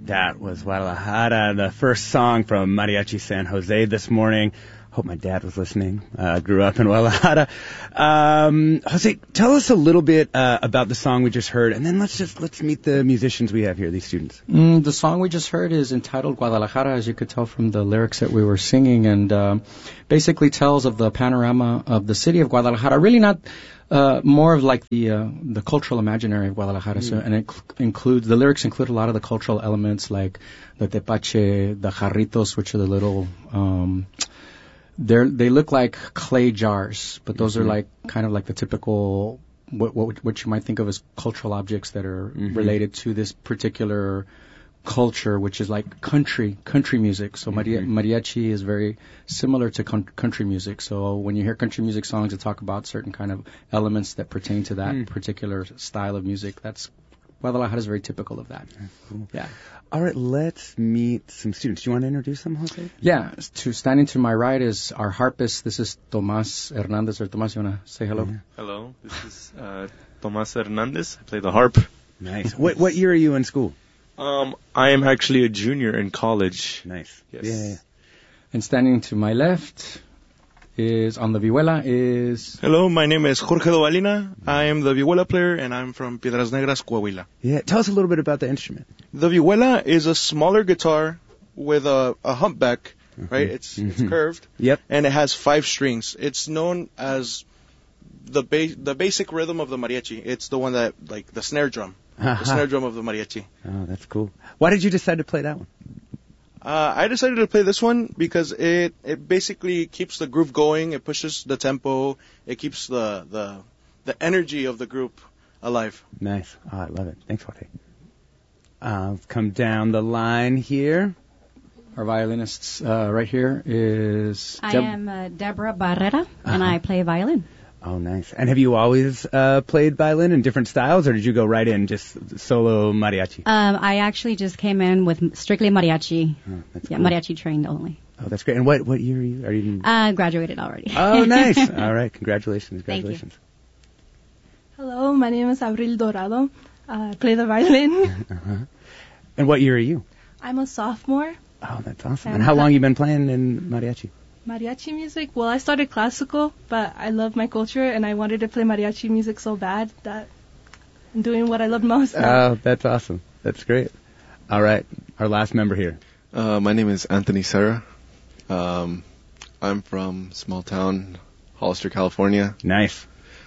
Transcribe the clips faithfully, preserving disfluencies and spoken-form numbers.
That was Guadalajara, the first song from Mariachi San Jose this morning. Hope my dad was listening. Uh, grew up in Guadalajara. Um, Jose, tell us a little bit uh, about the song we just heard, and then let's just let's meet the musicians we have here, these students. Mm, the song we just heard is entitled Guadalajara, as you could tell from the lyrics that we were singing, and uh, basically tells of the panorama of the city of Guadalajara. Really not uh, more of like the uh, the cultural imaginary of Guadalajara. Mm. So, and it cl- includes the lyrics include a lot of the cultural elements like the tepache, the jarritos, which are the little. Um, They're, they look like clay jars, but those mm-hmm. are like kind of like the typical what, what what you might think of as cultural objects that are mm-hmm. related to this particular culture, which is like country country music. So mm-hmm. mariachi is very similar to con- country music. So when you hear country music songs that talk about certain kind of elements that pertain to that mm. particular style of music, that's Guadalajara is very typical of that. Cool. Yeah. All right, let's meet some students. Do you want to introduce them, Jose? Yeah. To standing to my right is our harpist. This is Tomas Hernandez. Or Tomas, you want to say hello? Yeah. Hello. This is uh, Tomas Hernandez. I play the harp. Nice. What what year are you in school? Um, I am actually a junior in college. Nice. Yes. Yeah. And standing to my left is on the vihuela is... Hello, my name is Jorge Dovalina. I am the vihuela player, and I'm from Piedras Negras, Coahuila. Yeah, tell us a little bit about the instrument. The vihuela is a smaller guitar with a, a humpback, mm-hmm. right? It's, mm-hmm. it's curved. Yep. And it has five strings. It's known as the ba- the basic rhythm of the mariachi. It's the one that, like, the snare drum. Uh-huh. The snare drum of the mariachi. Oh, that's cool. Why did you decide to play that one? Uh, I decided to play this one because it, it basically keeps the groove going. It pushes the tempo. It keeps the, the, the energy of the group alive. Nice. Oh, I love it. Thanks, Jorge. Uh, let's come down the line here. Our violinists uh, right here is... I Deb- am uh, Deborah Barrera, uh-huh. and I play violin. Oh, nice. And have you always uh, played violin in different styles, or did you go right in just solo mariachi? Um, I actually just came in with strictly mariachi. Oh, that's yeah, cool. mariachi trained only. Oh, that's great. And what what year are you? Are you? Uh, graduated already. Oh, nice. All right. Congratulations. Congratulations. Thank you. Hello, my name is Abril Dorado. Uh, I play the violin. uh-huh. And what year are you? I'm a sophomore. Oh, that's awesome. And how long have you been playing in mariachi? Mariachi music? Well, I started classical, but I love my culture, and I wanted to play mariachi music so bad that I'm doing what I love most now. Oh, that's awesome. That's great. All right. Our last member here. Uh, my name is Anthony Serra. Um, I'm from small town, Hollister, California. Nice.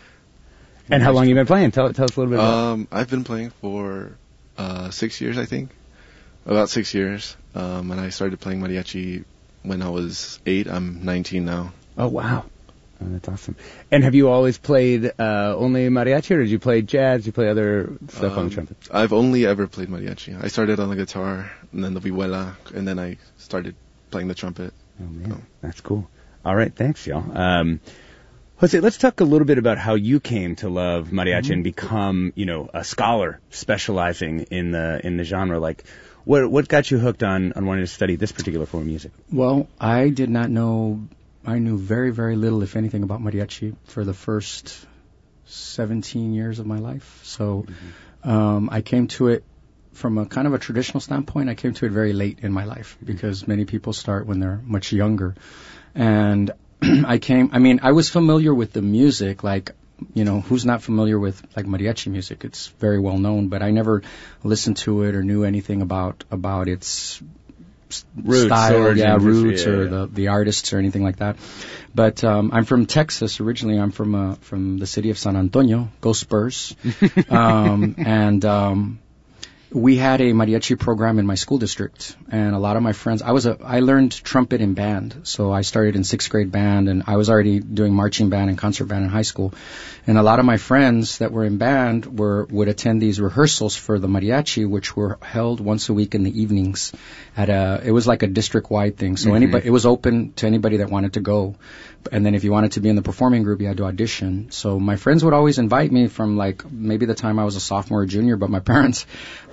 And how long have you been playing? Tell, tell us a little bit about um, I've been playing for uh, six years, I think. About six years. Um, and I started playing mariachi when I was eight. I'm nineteen now. Oh, wow. Oh, that's awesome. And have you always played uh, only mariachi, or did you play jazz? Did you play other stuff um, on the trumpet? I've only ever played mariachi. I started on the guitar, and then the vihuela, and then I started playing the trumpet. Oh, man. So. That's cool. All right. Thanks, y'all. Um, Jose, let's talk a little bit about how you came to love mariachi mm-hmm. and become, you know, a scholar specializing in the in the genre. Like, what what got you hooked on, on wanting to study this particular form of music? Well, I did not know, I knew very, very little, if anything, about mariachi for the first seventeen years of my life. So mm-hmm. um, I came to it from a kind of a traditional standpoint. I came to it very late in my life because many people start when they're much younger. And I came, I mean, I was familiar with the music, like, you know, who's not familiar with like mariachi music? It's very well known, but I never listened to it or knew anything about about its roots, style, origins, yeah, roots, yeah, or yeah. the the artists or anything like that. But um, I'm from Texas originally. I'm from uh, from the city of San Antonio. Go Spurs! um, and um, we had a mariachi program in my school district, and a lot of my friends, I was a, I learned trumpet in band, so I started in sixth grade band, and I was already doing marching band and concert band in high school, and a lot of my friends that were in band were, would attend these rehearsals for the mariachi, which were held once a week in the evenings at a, it was like a district-wide thing, so mm-hmm. anybody, it was open to anybody that wanted to go. And then if you wanted to be in the performing group, you had to audition. So my friends would always invite me from like maybe the time I was a sophomore or junior, but my parents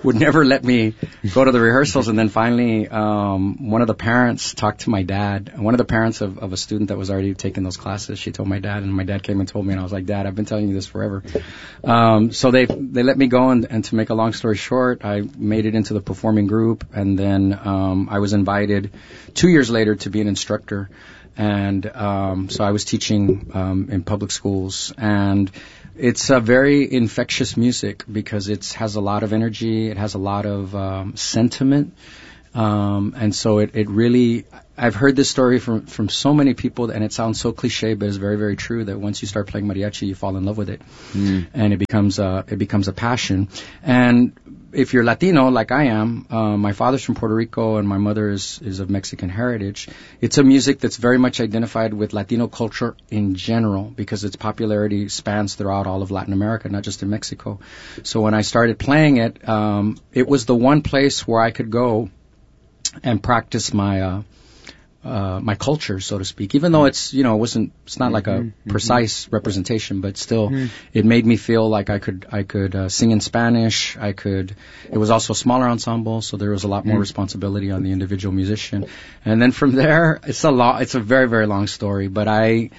would never let me go to the rehearsals. And then finally, um, one of the parents talked to my dad. One of the parents of, of a student that was already taking those classes, she told my dad, and my dad came and told me, and I was like, Dad, I've been telling you this forever. Um, so they they let me go, and, and to make a long story short, I made it into the performing group, and then um, I was invited two years later to be an instructor. And um, so I was teaching um, in public schools, and it's a very infectious music because it has a lot of energy, it has a lot of um, sentiment, um, and so it, it really, I've heard this story from, from so many people, and it sounds so cliche, but it's very, very true that once you start playing mariachi, you fall in love with it, mm. and it becomes a, it becomes a passion. And if you're Latino, like I am, uh, my father's from Puerto Rico and my mother is, is of Mexican heritage. It's a music that's very much identified with Latino culture in general because its popularity spans throughout all of Latin America, not just in Mexico. So when I started playing it, um, it was the one place where I could go and practice my uh, uh, my culture, so to speak. Even though it's, you know, it wasn't, it's not like a mm-hmm. precise representation, but still, mm-hmm. it made me feel like I could, I could uh, sing in Spanish. I could. It was also a smaller ensemble, so there was a lot more mm-hmm. responsibility on the individual musician. And then from there, it's a lot. It's a very, very long story, but I.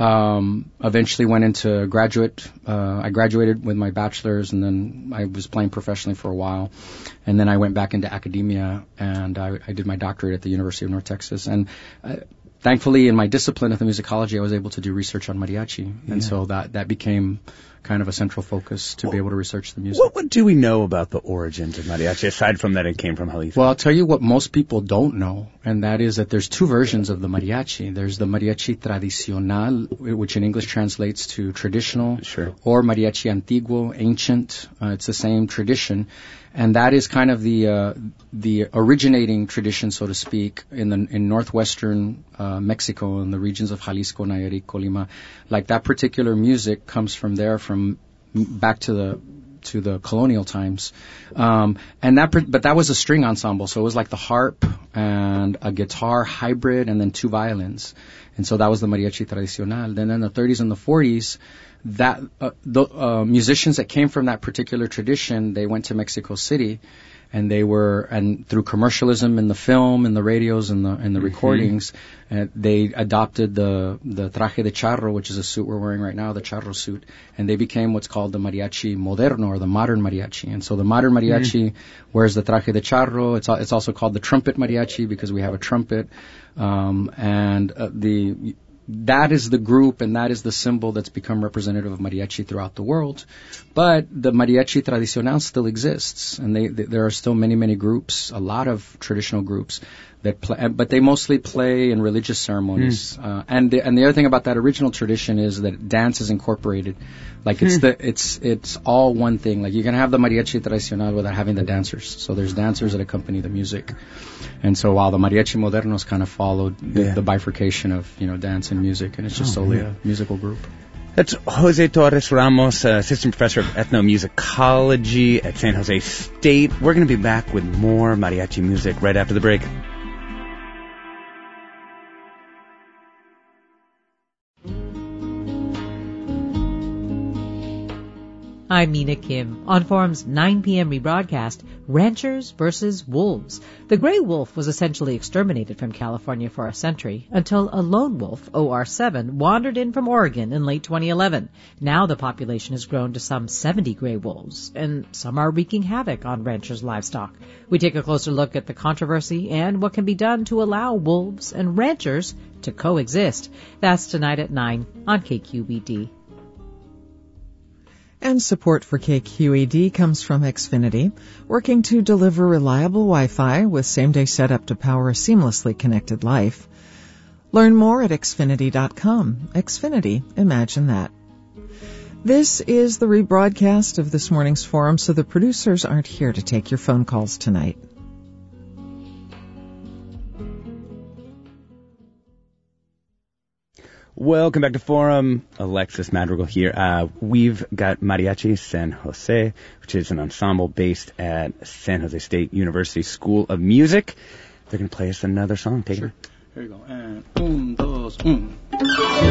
Um, eventually went into graduate, uh, I graduated with my bachelor's, and then I was playing professionally for a while. And then I went back into academia, and I, I did my doctorate at the University of North Texas. And uh, thankfully, in my discipline of musicology, I was able to do research on mariachi. Yeah. And so that, that became kind of a central focus to well, be able to research the music. What, what do we know about the origins of mariachi, aside from that it came from Jalisco? Well, I'll tell you what most people don't know, and that is that there's two versions of the mariachi. There's the mariachi tradicional, which in English translates to traditional, sure. or mariachi antiguo, ancient. Uh, it's the same tradition. And that is kind of the uh, the originating tradition, so to speak, in the in northwestern uh, Mexico, in the regions of Jalisco, Nayarit, Colima. Like that particular music comes from there, from back to the to the colonial times. Um, and that, but that was a string ensemble, so it was like the harp and a guitar hybrid, and then two violins. And so that was the mariachi tradicional. Then in the thirties and the forties. That uh, the uh, musicians that came from that particular tradition, they went to Mexico City, and they were, and through commercialism in the film, in the radios, and the in the mm-hmm. recordings, uh, they adopted the the traje de charro, which is a suit we're wearing right now, the charro suit, and they became what's called the mariachi moderno, or the modern mariachi. And so the modern mariachi mm-hmm. wears the traje de charro. It's it's also called the trumpet mariachi because we have a trumpet, um, and uh, the that is the group and that is the symbol that's become representative of mariachi throughout the world. But the mariachi tradicional still exists, and they, they, there are still many, many groups, a lot of traditional groups that play, but they mostly play in religious ceremonies. Mm. Uh, and the, and the other thing about that original tradition is that dance is incorporated. Like it's mm. the it's it's all one thing. Like you can have the mariachi tradicional without having the dancers. So there's dancers that accompany the music. And so while the mariachi modernos kind of followed the, yeah. the bifurcation of, you know, dance and music, and it's just oh, solely yeah. a musical group. That's Jose Torres Ramos, uh, assistant professor of ethnomusicology at San Jose State. We're going to be back with more mariachi music right after the break. I'm Mina Kim. On Forum's nine p.m. rebroadcast, Ranchers versus Wolves. The gray wolf was essentially exterminated from California for a century until a lone wolf, O R seven, wandered in from Oregon in late twenty eleven. Now the population has grown to some seventy gray wolves, and some are wreaking havoc on ranchers' livestock. We take a closer look at the controversy and what can be done to allow wolves and ranchers to coexist. That's tonight at nine on K Q E D. And support for K Q E D comes from Xfinity, working to deliver reliable Wi-Fi with same-day setup to power a seamlessly connected life. Learn more at Xfinity dot com. Xfinity, imagine that. This is the rebroadcast of this morning's forum, so the producers aren't here to take your phone calls tonight. Welcome back to Forum. Alexis Madrigal here. Uh, we've got Mariachi San Jose, which is an ensemble based at San Jose State University School of Music. They're going to play us another song. Take sure. it. Here you go. And un, dos, un.